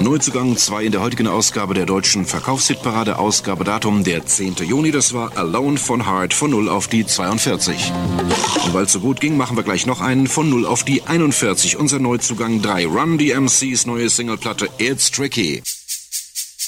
Neuzugang 2 in der heutigen Ausgabe der deutschen Verkaufshitparade. Ausgabedatum der 10. Juni. Das war Alone von Heart von 0 auf die 42. Und weil es so gut ging, machen wir gleich noch einen von 0 auf die 41. Unser Neuzugang 3. Run DMC's neue Singleplatte It's Tricky.